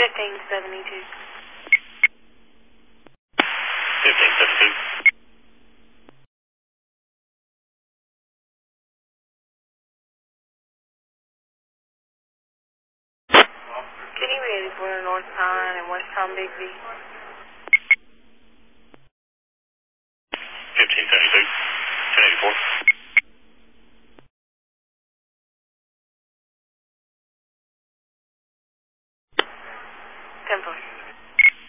1572. 1572. Kenny ready for the North Pine and West Palm Bigby.